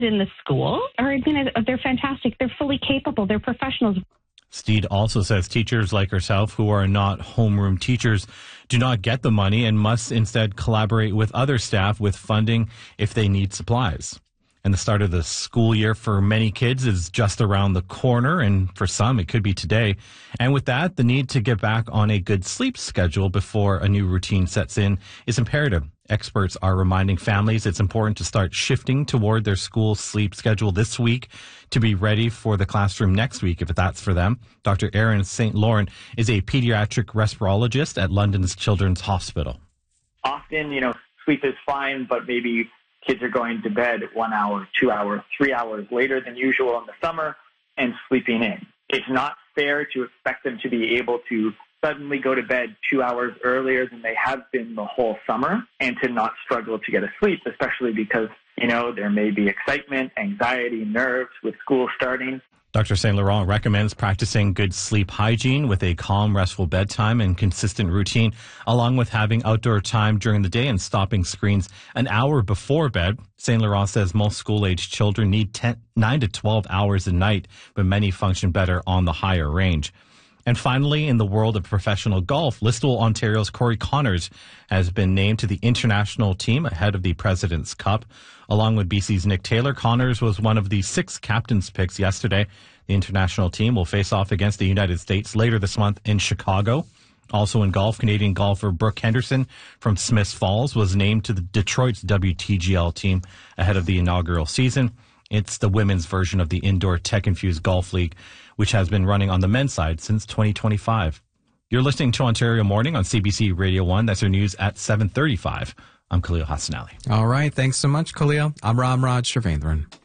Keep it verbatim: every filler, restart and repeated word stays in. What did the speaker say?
in the school are, you know, they're fantastic. They're fully capable. They're professionals. Steed also says teachers like herself who are not homeroom teachers do not get the money and must instead collaborate with other staff with funding if they need supplies. And the start of the school year for many kids is just around the corner, and for some it could be today. And with that, the need to get back on a good sleep schedule before a new routine sets in is imperative. Experts are reminding families it's important to start shifting toward their school sleep schedule this week to be ready for the classroom next week, if that's for them. Doctor Erin Saint Laurent is a pediatric respirologist at London's Children's Hospital. Often, you know, sleep is fine, but maybe kids are going to bed one hour, two hours, three hours later than usual in the summer and sleeping in. It's not fair to expect them to be able to suddenly go to bed two hours earlier than they have been the whole summer and to not struggle to get a sleep, especially because, you know, there may be excitement, anxiety, nerves with school starting. Doctor Saint Laurent recommends practicing good sleep hygiene with a calm, restful bedtime and consistent routine, along with having outdoor time during the day and stopping screens an hour before bed. Saint Laurent says most school-age children need ten, nine to twelve hours a night, but many function better on the higher range. And finally, in the world of professional golf, Listowel, Ontario's Corey Connors has been named to the international team ahead of the President's Cup. Along with B C's Nick Taylor, Connors was one of the six captain's picks yesterday. The international team will face off against the United States later this month in Chicago. Also in golf, Canadian golfer Brooke Henderson from Smiths Falls was named to the Detroit's W T G L team ahead of the inaugural season. It's the women's version of the indoor tech-infused golf league, which has been running on the men's side since twenty twenty-five. You're listening to Ontario Morning on C B C Radio one. That's your news at seven thirty-five. I'm Khalil Hassan Ali. All right. Thanks so much, Khalil. I'm Ramraj Shavendran.